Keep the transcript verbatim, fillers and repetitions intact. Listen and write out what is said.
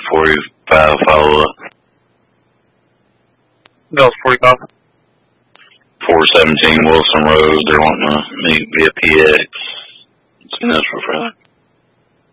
forty-five follow-up. That was forty-five. four seventeen Wilson Road. They're wanting to meet via P X. It's for further.